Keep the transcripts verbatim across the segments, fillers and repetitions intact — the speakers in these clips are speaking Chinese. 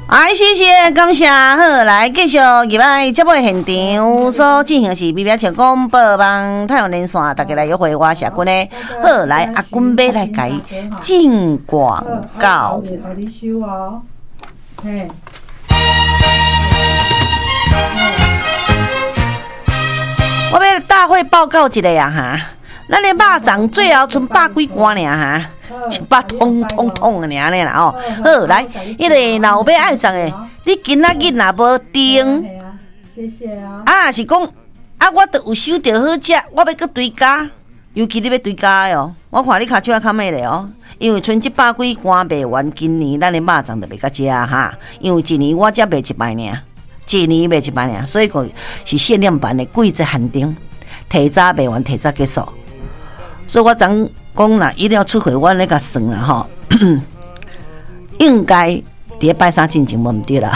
哎，谢谢，感谢，好，来继续入来节目现场所进行的是 B B 唱广播网太阳连线，大家来约会我社君的，好，来阿君要来改进广告。我要大会报告一下呀哈，咱的肉粽最后剩百几罐尔哈。一百通通通的尔啦哦，好来，迄个老爸爱上的，你今仔日若无订， 谢谢啊。 啊是讲啊，我都有收到好食，我要搁追加，尤其你要追加的哦，我看你骹手啊较美咧哦，因为剩一百几罐卖完，今年咱的肉粽就袂甲食哈，因为一年我才卖一摆尔，一年卖一摆尔，所以讲是限量版的季节限定，提早卖完，提早结束，所以我昨讲啦，一定要出回我那个算啦吼，应该伫拜三进前无毋对啦，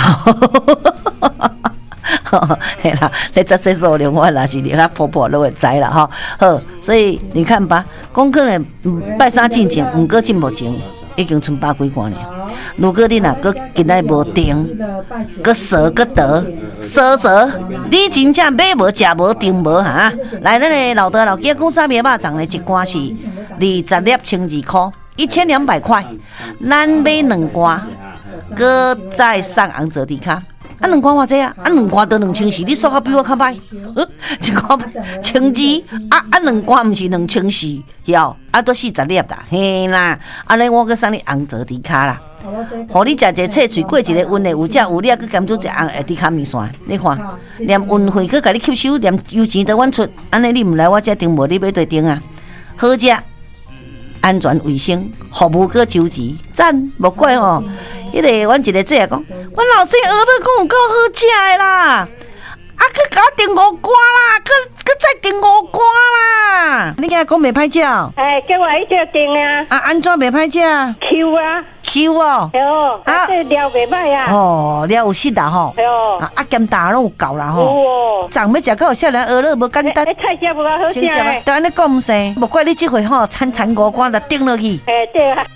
嘿啦，你这岁数连我啦是连他婆婆都会知啦哈，好，所以你看吧，讲可能拜三进前，毋过进无前，已经剩百几罐了。如果你若搁今仔无订，搁舍搁得舍舍，你真正买无食无订无哈？来，咱的老德老家古早面肉粽的一罐是二十粒千二块，一千两百块。咱买两罐，搁再送红泽迪卡。啊，两罐偌济啊？啊，两罐都两千四，你数学比我较歹。一罐千二，啊啊，两罐毋是两千四，晓？啊，都四十粒啦，嘿啦。安尼我搁送你红泽迪卡啦。互你食一个脆脆过一个温的，有食有你啊，佮甘做一红下底卡面线，你看，连运费佮甲你吸收，连油钱都阮出，安尼你毋来我这订无，你要对订啊？好食、安全、卫生，服务佮周齐，赞，无怪吼。迄个阮一个姐讲，阮老师鹅肉讲有够好食的啦。啊，佮甲我订五罐啦，佮佮再订五罐啦！你今日讲袂歹食？ 哎，叫我一直订啊。 啊，安怎袂歹食 ？Q 啊 ，Q 哦。 哦，啊，这料袂歹啊。 哦，料有实啦吼。 哦。 啊，啊咸淡拢有够啦吼。 有哦。 粽要食到少年鹅肉无简单。 哎，菜色无好食诶。 都安尼讲毋生，无怪你即回吼，餐餐五罐就订落去。 哎，对啊。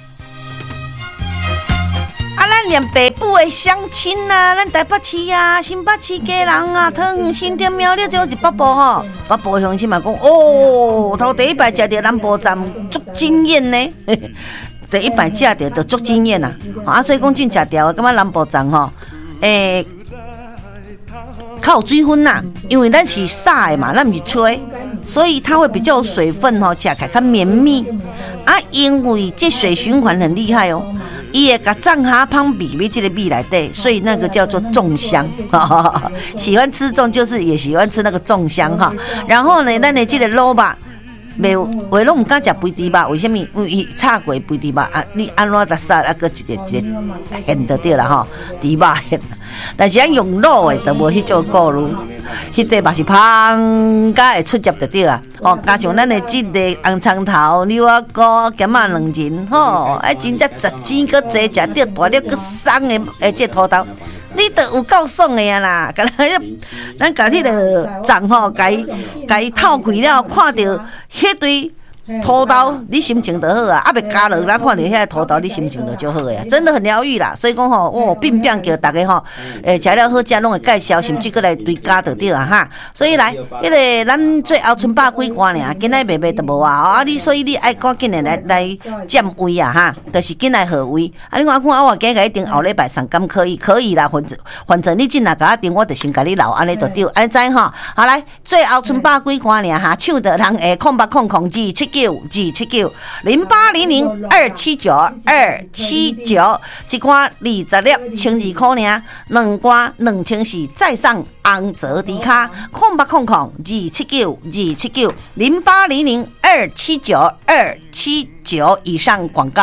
啊，咱连北部的乡亲啊，咱台北市啊、新北市家人啊、桃园新店苗栗，这种是北部吼，北部乡亲嘛讲，哦，头第一摆食到南部站足惊艳呢，第一摆食到就足惊艳啊！啊，所以讲真食掉，感觉南部站吼，诶、欸，较有水分呐，因为咱是撒的嘛，咱毋是吹，所以它会比较有水分吼，食起来较绵密啊，因为这水循环很厉害哦。伊会甲藏蛤芳米米这个米来底，所以那个叫做粽香。喜欢吃粽就是也喜欢吃那个粽香哈。然后呢，咱的这个卤肉，袂话拢唔敢食肥猪肉，为什么？因为伊炒过肥猪肉啊，你安怎来杀啊？个一个一个馅就对啦吼，猪肉馅。但是咱用卤的就无迄种顾虑，迄个嘛是芳甲会出汁就对啦。哦，加上咱的这个红葱头、牛仔膏、咸仔两仁，吼，哎，真正十钱搁济，食到大粒搁松的，诶，这土豆，你都有够爽的啊啦！甲咱咱甲迄个粽吼，甲伊甲伊透开了，看到迄堆土豆，你心情就好啊！啊，袂加落，咱看到遐土豆，你心情就就好呀，真的很疗愈啦。所以讲吼，哦，并并叫大家吼，诶，食了好食，拢会介绍，甚至搁来追加就对啊哈。所以来，迄个咱最后剩百几罐尔，今仔卖卖都无啊！啊，你所以你爱赶紧的来来占位啊哈，就是紧来号位。啊，你看看啊，我今日订后礼拜上敢可以？可以啦，反正反正你进来甲我订，我就先甲你留，安尼就对，安尼知吼。好来，最后剩百几罐尔哈，抢到人诶，空八空空二七九。二七九零八零零二七九二七九，一罐二十粒千二块尔，两罐两千四，再上红泽迪卡，空八空空二七九二七九零八零零二七九二七九以上广告。